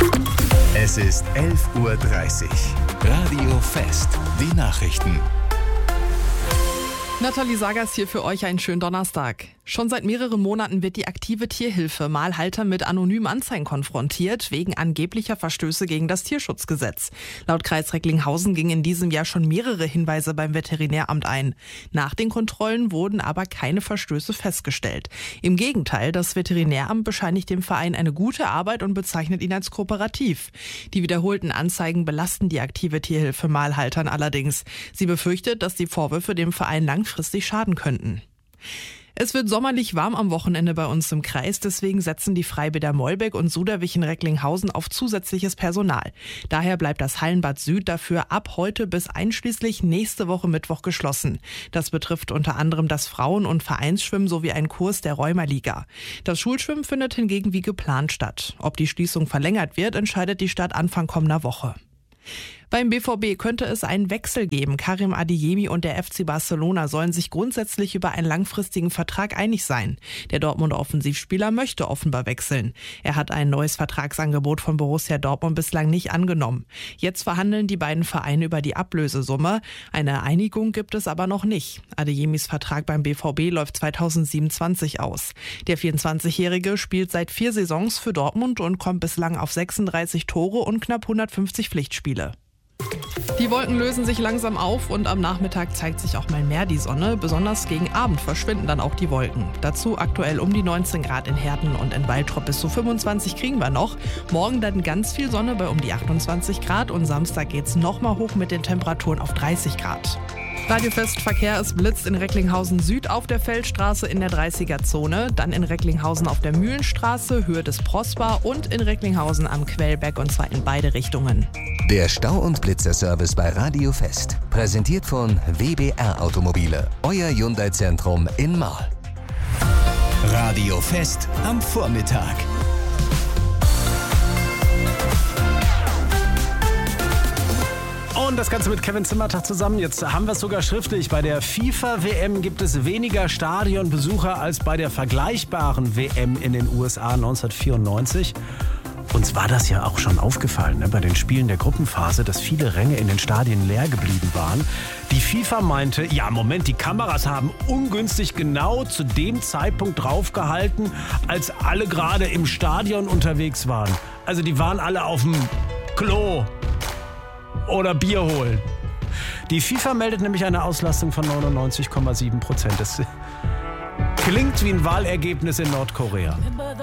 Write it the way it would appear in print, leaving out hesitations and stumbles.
Es ist 11:30 Uhr. Radio Fest. Die Nachrichten. Nathalie Sagers hier für euch, einen schönen Donnerstag. Schon seit mehreren Monaten wird die aktive Tierhilfe Mahlhalter mit anonymen Anzeigen konfrontiert, wegen angeblicher Verstöße gegen das Tierschutzgesetz. Laut Kreis Recklinghausen gingen in diesem Jahr schon mehrere Hinweise beim Veterinäramt ein. Nach den Kontrollen wurden aber keine Verstöße festgestellt. Im Gegenteil, das Veterinäramt bescheinigt dem Verein eine gute Arbeit und bezeichnet ihn als kooperativ. Die wiederholten Anzeigen belasten die aktive Tierhilfe Mahlhaltern allerdings. Sie befürchtet, dass die Vorwürfe dem Verein langfristig schaden könnten. Es wird sommerlich warm am Wochenende bei uns im Kreis, deswegen setzen die Freibäder Mollbeck und Suderwich in Recklinghausen auf zusätzliches Personal. Daher bleibt das Hallenbad Süd dafür ab heute bis einschließlich nächste Woche Mittwoch geschlossen. Das betrifft unter anderem das Frauen- und Vereinsschwimmen sowie einen Kurs der Rheumaliga. Das Schulschwimmen findet hingegen wie geplant statt. Ob die Schließung verlängert wird, entscheidet die Stadt Anfang kommender Woche. Beim BVB könnte es einen Wechsel geben. Karim Adeyemi und der FC Barcelona sollen sich grundsätzlich über einen langfristigen Vertrag einig sein. Der Dortmunder Offensivspieler möchte offenbar wechseln. Er hat ein neues Vertragsangebot von Borussia Dortmund bislang nicht angenommen. Jetzt verhandeln die beiden Vereine über die Ablösesumme. Eine Einigung gibt es aber noch nicht. Adeyemis Vertrag beim BVB läuft 2027 aus. Der 24-Jährige spielt seit 4 Saisons für Dortmund und kommt bislang auf 36 Tore und knapp 150 Pflichtspiele. Die Wolken lösen sich langsam auf und am Nachmittag zeigt sich auch mal mehr die Sonne. Besonders gegen Abend verschwinden dann auch die Wolken. Dazu aktuell um die 19 Grad in Herten und in Waltrop, bis zu 25 kriegen wir noch. Morgen dann ganz viel Sonne bei um die 28 Grad und Samstag geht's nochmal hoch mit den Temperaturen auf 30 Grad. Radiofest Verkehr, es blitzt in Recklinghausen Süd auf der Feldstraße in der 30er-Zone, dann in Recklinghausen auf der Mühlenstraße, Höhe des Prosper und in Recklinghausen am Quellberg, und zwar in beide Richtungen. Der Stau- und Blitzerservice bei Radio Fest. Präsentiert von WBR Automobile. Euer Hyundai-Zentrum in Marl. Radio Fest am Vormittag. Und das Ganze mit Kevin Zimmertag zusammen. Jetzt haben wir es sogar schriftlich. Bei der FIFA-WM gibt es weniger Stadionbesucher als bei der vergleichbaren WM in den USA 1994. Uns war das ja auch schon aufgefallen, bei den Spielen der Gruppenphase, dass viele Ränge in den Stadien leer geblieben waren. Die FIFA meinte, ja Moment, die Kameras haben ungünstig genau zu dem Zeitpunkt draufgehalten, als alle gerade im Stadion unterwegs waren. Also die waren alle auf dem Klo oder Bier holen. Die FIFA meldet nämlich eine Auslastung von 99,7%. Das klingt wie ein Wahlergebnis in Nordkorea.